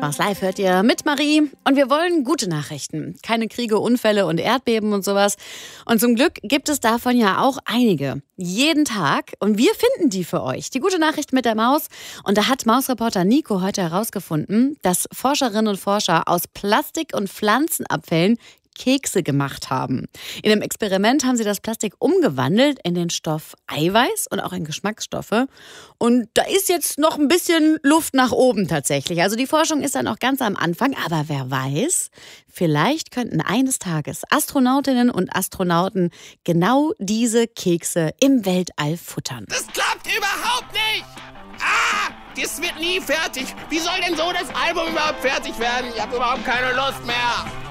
Mach's live hört ihr mit Marie und wir wollen gute Nachrichten. Keine Kriege, Unfälle und Erdbeben und sowas. Und zum Glück gibt es davon ja auch einige. Jeden Tag. Und wir finden die für euch. Die gute Nachricht mit der Maus. Und da hat Mausreporter Nico heute herausgefunden, dass Forscherinnen und Forscher aus Plastik- und Pflanzenabfällen Kekse gemacht haben. In einem Experiment haben sie das Plastik umgewandelt in den Stoff Eiweiß und auch in Geschmacksstoffe. Und da ist jetzt noch ein bisschen Luft nach oben tatsächlich. Also die Forschung ist dann auch ganz am Anfang. Aber wer weiß, vielleicht könnten eines Tages Astronautinnen und Astronauten genau diese Kekse im Weltall futtern. Das klappt überhaupt nicht! Das wird nie fertig. Wie soll denn so das Album überhaupt fertig werden? Ich habe überhaupt keine Lust mehr.